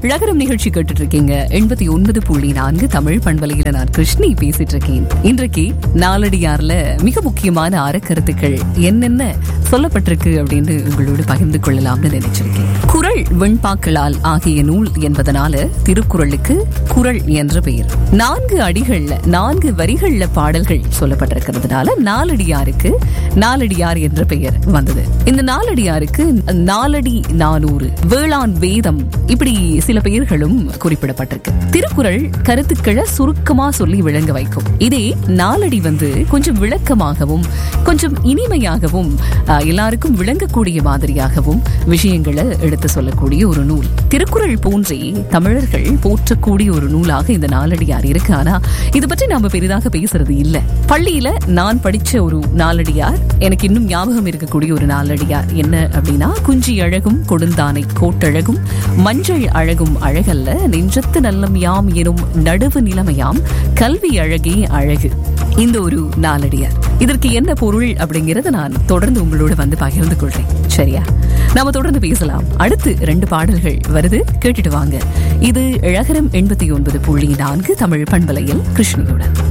இழகரம் நிகழ்ச்சி கேட்டுட்டு இருக்கீங்க. 89.4 தமிழ் பண்பலையில நான் கிருஷ்ணி பேசிட்டு இருக்கேன். இன்றைக்கு நாலடியார்ல மிக முக்கியமான அறக்கருத்துக்கள் என்னென்ன சொல்லப்பட்டிருக்கு அப்படின்னு உங்களோடு பகிர்ந்து கொள்ளலாம்னு நினைச்சிருக்கேன். குறள் வெண்பாக்களால் ஆகிய நூல் என்பதனால திருக்குறளுக்கு குறள் என்ற பெயர். 4 அடிகள்ல 4 வரிகள்ல பாடல்கள் சொல்லப்பட்டிருக்கிறதுனால நாலடியாருக்கு நாலடியார் என்ற பெயர் வந்தது. இந்த நாலடியாருக்கு நாலடி 400 வேளாண் வேதம் இப்படி சில பெயர்களும் குறிப்பிடப்பட்டிருக்கு. திருக்குறள் கருத்துக்களை சுருக்கமா சொல்லி விளங்க வைக்கும். இதே நாலடி கொஞ்சம் விளக்கமாகவும் கொஞ்சம் இனிமையாகவும் எல்லாருக்கும் விளங்கக்கூடிய மாதிரியாகவும் விஷயங்களை எடுத்து சொல்லக்கூடிய ஒரு நூல். திருக்குறள் போன்றே தமிழர்கள் போற்றக்கூடிய ஒரு நூலாக இந்த நாலடியார் இருக்கு. ஆனா இது பற்றி நாம பெரிதாக பேசுறது இல்ல. பள்ளியில நான் படிச்ச ஒரு நாலடியார், எனக்கு இன்னும் ஞாபகம் இருக்கக்கூடிய ஒரு நாலடியார் என்ன அப்படின்னா, குஞ்சி அழகும் கொடுந்தானை கோட்டழகும் மஞ்சள் அழகும் அழகல்ல நெஞ்சத்து நல்லம் யாம் எனும் நடுவு நிலைமையாம் கல்வி அழகே அழகு. இந்த ஒரு நாலடியார், இதற்கு என்ன பொருள் அப்படிங்கறத நான் தொடர்ந்து உங்களோட பகிர்ந்து கொள்றேன். சரியா? நாம தொடர்ந்து பேசலாம். அடுத்து 2 பாடல்கள் வருது, கேட்டுட்டு வாங்க. இது இழகரம் 89.4 தமிழ் பண்பலையில் கிருஷ்ணியுடன்.